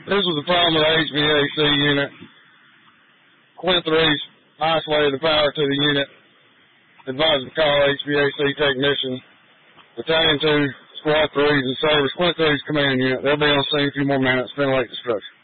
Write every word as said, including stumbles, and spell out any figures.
This was a problem with the H V A C unit. Quint three's isolated the power to the unit. Advised to call H V A C technician. Battalion two, Squad threes, and service. Quint three's command unit. They'll be on scene in a few more minutes. Ventilate destruction.